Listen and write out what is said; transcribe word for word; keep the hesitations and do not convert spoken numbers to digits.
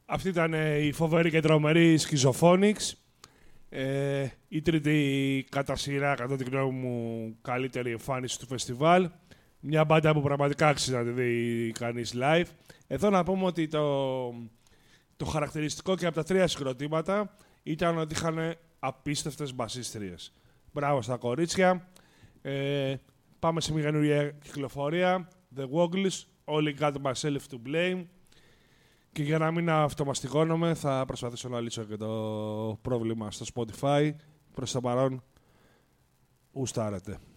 Αυτή ήταν η φοβερή και τρομερή Schizophonics. Ε, η τρίτη κατά σειρά, κατά την γνώμη μου, καλύτερη εμφάνιση του φεστιβάλ. Μια μπάντα που πραγματικά άξιζε να τη δει κανείς live. Εδώ να πούμε ότι το, το χαρακτηριστικό και από τα τρία συγκροτήματα ήταν ότι είχαν απίστευτες μπασίστριες. Μπράβο στα κορίτσια. Ε, πάμε σε μια καινούργια κυκλοφορία. The Woggles, Only Got Myself to Blame. Και για να μην αυτομαστιγώνομαι, θα προσπαθήσω να λύσω και το πρόβλημα στο Spotify. Προς το παρόν, ουστάρετε.